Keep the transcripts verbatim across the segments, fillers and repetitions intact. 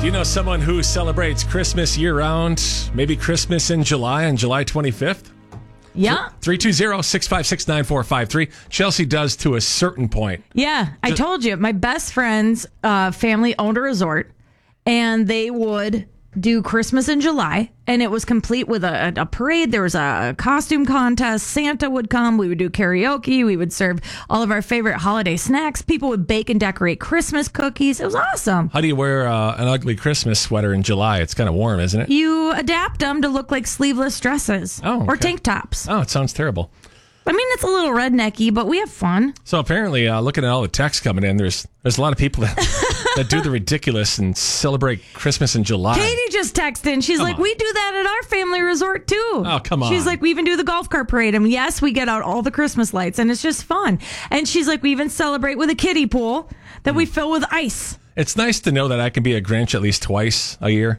Do you know someone who celebrates Christmas year-round? Maybe Christmas in July, on July twenty-fifth? Yeah. three two zero, six five six, nine four five three. Chelsea does to a certain point. Yeah, I Just- told you. My best friend's uh, family owned a resort, and they would do Christmas in July, and it was complete with a, a parade. There was a costume contest. Santa would come. We would do karaoke. We would serve all of our favorite holiday snacks. People would bake and decorate Christmas cookies. It was awesome. How do you wear uh, an ugly Christmas sweater in July? It's kind of warm, isn't it? You adapt them to look like sleeveless dresses Oh, or okay. tank tops. Oh, it sounds terrible. I mean, it's a little rednecky, but we have fun. So apparently, uh, looking at all the texts coming in, there's there's a lot of people that, that do the ridiculous and celebrate Christmas in July. Katie just texted in. She's Come like, on. we do that at our family resort too. Oh, come on. She's like, we even do the golf cart parade. And yes, we get out all the Christmas lights and it's just fun. And she's like, we even celebrate with a kiddie pool that we fill with ice. It's nice to know that I can be a Grinch at least twice a year.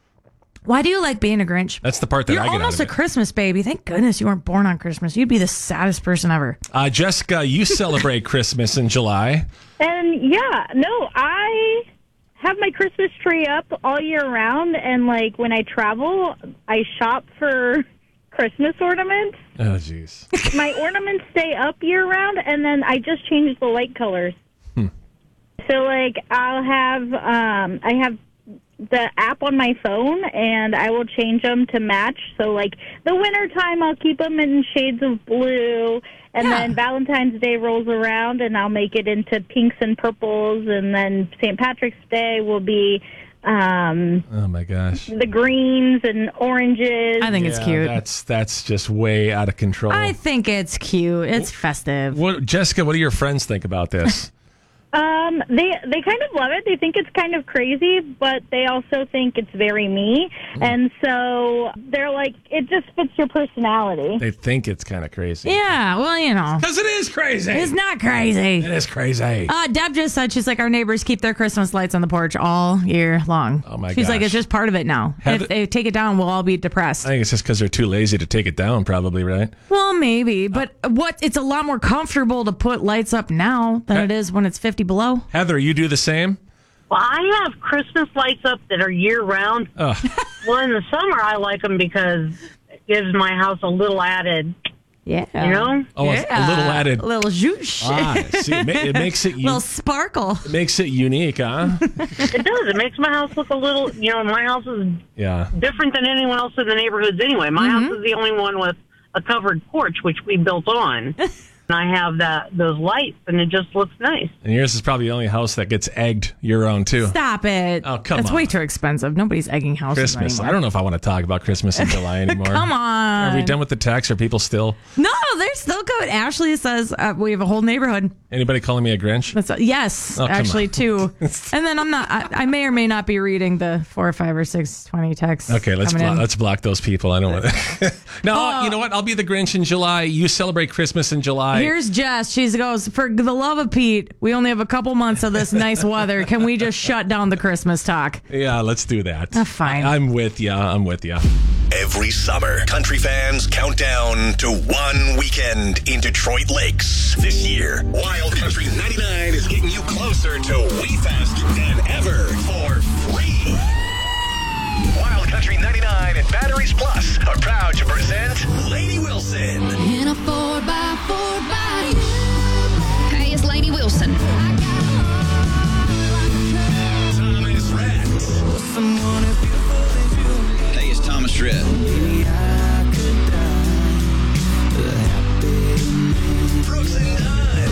Why do you like being a Grinch? That's the part that You're I get almost out a of it. Christmas baby. Thank goodness you weren't born on Christmas. You'd be the saddest person ever. Uh, Jessica, you celebrate Christmas in July. And yeah, no, I have my Christmas tree up all year round, and like when I travel, I shop for Christmas ornaments. Oh, jeez. My ornaments stay up year round, and then I just change the light colors. Hmm. So like I'll have um I have the app on my phone, and I will change them to match. So like the winter time, I'll keep them in shades of blue. And Yeah. then Valentine's Day rolls around, and I'll make it into pinks and purples. And then Saint Patrick's Day will be um, Oh, my gosh. the greens and oranges. I think it's Yeah, cute. That's that's just way out of control. I think it's cute. It's festive. What, Jessica, what do your friends think about this? Um, they they kind of love it. They think it's kind of crazy, but they also think it's very me. And so they're like, it just fits your personality. They think it's kind of crazy. Yeah, well, you know. Because it is crazy. It's not crazy. It is crazy. Uh, Deb just said, she's like, our neighbors keep their Christmas lights on the porch all year long. Oh, my She's like, gosh. it's just part of it now. Have if it- they take it down, we'll all be depressed. I think it's just because they're too lazy to take it down, probably, right? well, maybe. But what? It's a lot more comfortable to put lights up now than Uh, it is when it's fifty below. Heather, you do the same? Well, I have Christmas lights up that are year-round. Ugh. Well, in the summer, I like them because it gives my house a little added, Yeah. you know? Oh, a- a little added. A little zhoosh. Ah, see, it, ma- it makes it A little u- sparkle. it makes it unique, huh? It does. It makes my house look a little, you know, my house is Yeah. different than anyone else in the neighborhoods anyway. My house is the only one with a covered porch, which we built on. And I have that those lights, and it just looks nice. And yours is probably the only house that gets egged year-round, too. Stop it. Oh, come That's on. way too expensive. Nobody's egging houses Christmas. anymore. I don't know if I want to talk about Christmas in July anymore. Come on. Are we done with the text? Are people still... No, they're still good. Ashley says uh, we have a whole neighborhood. Anybody calling me a Grinch? That's, yes, Oh, come actually, on. too. And then I'm not. I, I may or may not be reading the four or five or six twenty texts. Okay, let's coming blo- in. let's block those people. I don't want to. No, Oh. you know what? I'll be the Grinch in July. You celebrate Christmas in July. Here's Jess. She goes, for the love of Pete, we only have a couple months of this nice weather. Can we just shut down the Christmas talk? Yeah, let's do that. Oh, fine. I- I'm with you. I'm with you. Every summer, country fans count down to one weekend in Detroit Lakes. This year, Wild Country ninety-nine is getting you closer to WeFest than ever for free. Wild Country ninety-nine and Batteries Plus are proud to present Lady Wilson. In a four by four by Hey, it's Lady Wilson. Thomas Rhett. Hey, it's Thomas Rhett. Brooks and Dunn.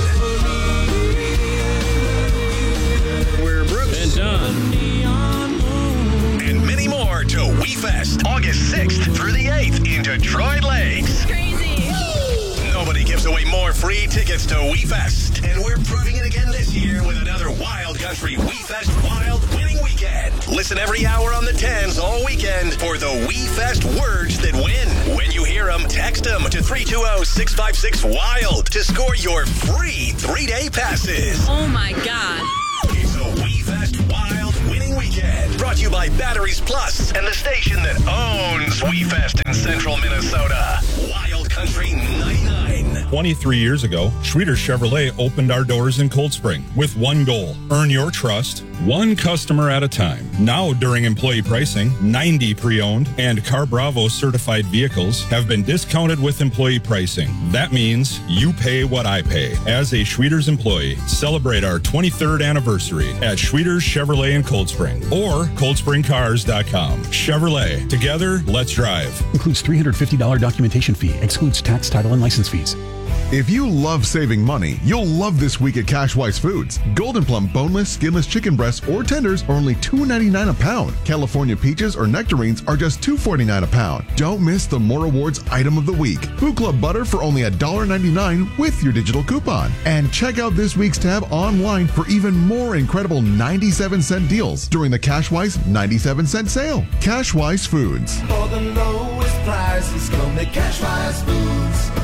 We're Brooks and Dunn. And many more to WeFest, August sixth through the eighth in Detroit Lakes. Crazy. Nobody gives away more free tickets to WeFest. And we're proving it again this year with another Wild Country WeFest Wild Winning Weekend. Listen every hour on the tens all weekend for the WeFest words that win. When you hear them, text them to three two zero, six five six, WILD to score your free three-day passes. Oh my God. It's a WeFest Wild Winning Weekend. Brought to you by Batteries Plus and the station that owns WeFest in central Minnesota. Wild Country ninety-nine. twenty-three years ago, Schroeder Chevrolet opened our doors in Cold Spring with one goal: earn your trust, one customer at a time. Now, during employee pricing, ninety pre-owned and Car Bravo certified vehicles have been discounted with employee pricing. That means you pay what I pay. As a Schwieters employee, celebrate our twenty-third anniversary at Schwieters Chevrolet in Cold Spring or cold spring cars dot com. Chevrolet, together, let's drive. Includes three hundred fifty dollars documentation fee. Excludes tax, title, and license fees. If you love saving money, you'll love this week at Cashwise Foods. Golden Plum boneless, skinless chicken breasts or tenders are only two ninety-nine a pound. California peaches or nectarines are just two forty-nine a pound. Don't miss the More Rewards item of the week. Food Club butter for only one ninety-nine with your digital coupon. And check out this week's tab online for even more incredible ninety-seven cent deals during the Cashwise ninety-seven cent sale. Cashwise Foods. For the lowest prices, come to Cashwise Foods.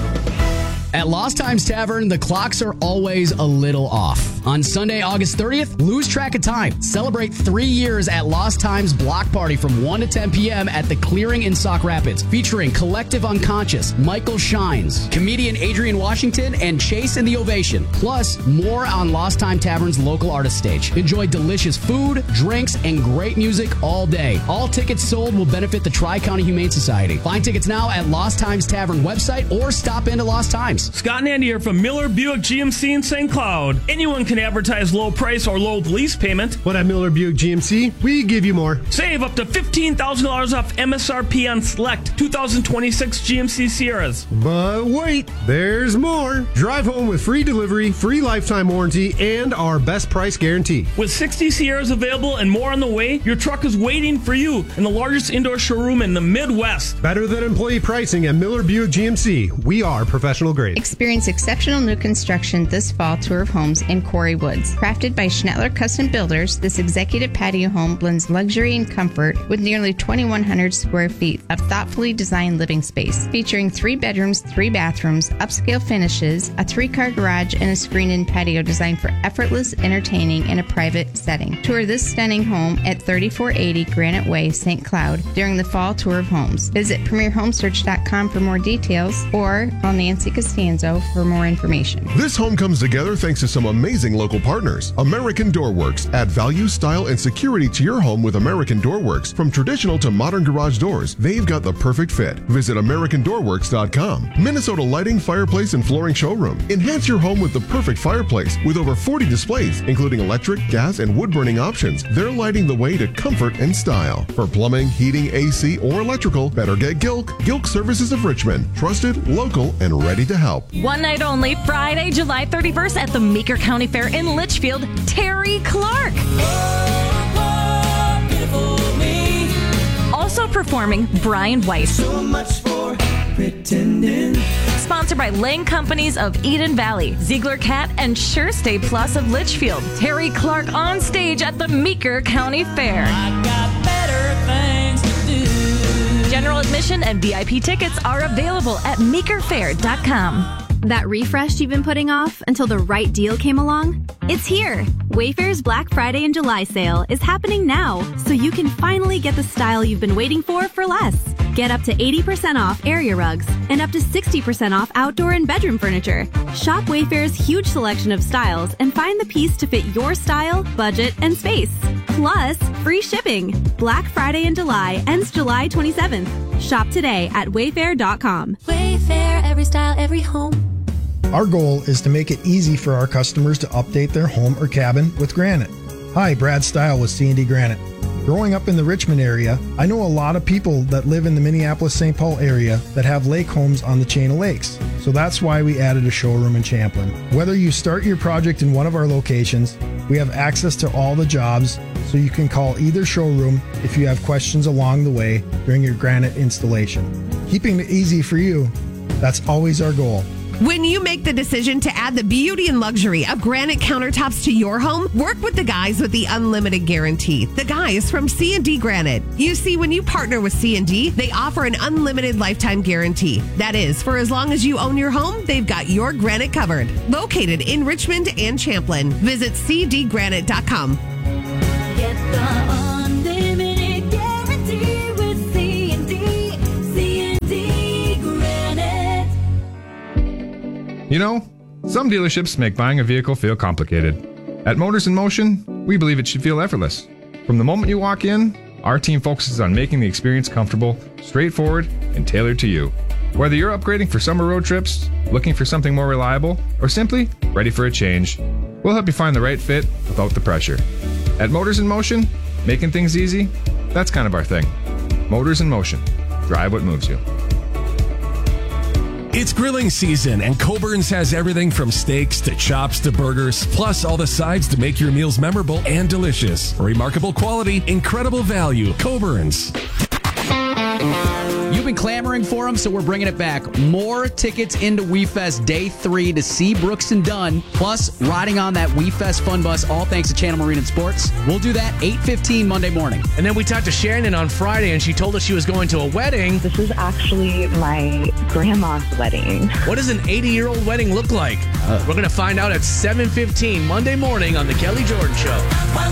At Lost Times Tavern, the clocks are always a little off. On Sunday, August thirtieth, lose track of time. Celebrate three years at Lost Times Block Party from one to ten p.m. at The Clearing in Sauk Rapids, featuring Collective Unconscious, Michael Shines, comedian Adrian Washington, and Chase in the Ovation. Plus, more on Lost Time Tavern's local artist stage. Enjoy delicious food, drinks, and great music all day. All tickets sold will benefit the Tri-County Humane Society. Find tickets now at Lost Times Tavern website or stop into Lost Times. Scott and Andy here from Miller Buick G M C in Saint Cloud. Anyone can advertise low price or low lease payment. But at Miller Buick G M C, we give you more. Save up to fifteen thousand dollars off M S R P on select two thousand twenty-six G M C Sierras. But wait, there's more. Drive home with free delivery, free lifetime warranty, and our best price guarantee. With sixty Sierras available and more on the way, your truck is waiting for you in the largest indoor showroom in the Midwest. Better than employee pricing at Miller Buick G M C. We are professional grade. Experience exceptional new construction this fall tour of homes in Quarry Woods. Crafted by Schnettler Custom Builders, this executive patio home blends luxury and comfort with nearly twenty-one hundred square feet of thoughtfully designed living space, featuring three bedrooms, three bathrooms, upscale finishes, a three-car garage, and a screened-in patio designed for effortless entertaining in a private setting. Tour this stunning home at thirty-four eighty Granite Way, Saint Cloud during the fall tour of homes. Visit premier home search dot com for more details or call Nancy Costanzo for more information. This home comes together thanks to some amazing local partners. American Doorworks. Add value, style, and security to your home with American Doorworks. From traditional to modern garage doors, they've got the perfect fit. Visit American Doorworks dot com. Minnesota Lighting, Fireplace, and Flooring Showroom. Enhance your home with the perfect fireplace with over forty displays, including electric, gas, and wood-burning options. They're lighting the way to comfort and style. For plumbing, heating, A C, or electrical, better get Gilk. Gilk Services of Richmond. Trusted, local, and ready to help. One night only, Friday, July thirty-first at the Meeker County Fair in Litchfield, Terry Clark. Also performing, Brian Weiss. So much for pretending. Sponsored by Lang Companies of Eden Valley, Ziegler Cat, and Sure Stay Plus of Litchfield. Terry Clark on stage at the Meeker County Fair. I got better things to do. General admission and V I P tickets are available at meeker fair dot com. That refresh you've been putting off until the right deal came along? It's here! Wayfair's Black Friday and July sale is happening now, so you can finally get the style you've been waiting for for less. Get up to eighty percent off area rugs and up to sixty percent off outdoor and bedroom furniture. Shop Wayfair's huge selection of styles and find the piece to fit your style, budget, and space. Plus, free shipping. Black Friday in July ends July twenty-seventh. Shop today at wayfair dot com. Wayfair, every style, every home. Our goal is to make it easy for our customers to update their home or cabin with granite. Hi, Brad Stile with C and D Granite. Growing up in the Richmond area, I know a lot of people that live in the Minneapolis-Saint Paul area that have lake homes on the chain of lakes. So that's why we added a showroom in Champlin. Whether you start your project in one of our locations, we have access to all the jobs, so you can call either showroom if you have questions along the way during your granite installation. Keeping it easy for you, that's always our goal. When you make the decision to add the beauty and luxury of granite countertops to your home, work with the guys with the unlimited guarantee. The guys from C and D Granite. You see, when you partner with C and D, they offer an unlimited lifetime guarantee. That is, for as long as you own your home, they've got your granite covered. Located in Richmond and Champlin. Visit c d granite dot com. Get the unlimited guarantee with C and D. C and D Granite. You know, some dealerships make buying a vehicle feel complicated. At Motors in Motion, we believe it should feel effortless. From the moment you walk in, our team focuses on making the experience comfortable, straightforward, and tailored to you. Whether you're upgrading for summer road trips, looking for something more reliable, or simply ready for a change, we'll help you find the right fit without the pressure. At Motors in Motion, making things easy, that's kind of our thing. Motors in Motion. Drive what moves you. It's grilling season, and Coburn's has everything from steaks to chops to burgers, plus all the sides to make your meals memorable and delicious. Remarkable quality, incredible value. Coburn's. You've been clamoring for them, so we're bringing it back. More tickets into WeFest Day three to see Brooks and Dunn, plus riding on that WeFest Fun Bus, all thanks to Channel Marine and Sports. We'll do that eight fifteen Monday morning. And then we talked to Shannon on Friday, and she told us she was going to a wedding. This is actually my grandma's wedding. What does an eighty-year-old wedding look like? Uh, we're going to find out at seven fifteen Monday morning on The Kelly Jordan Show.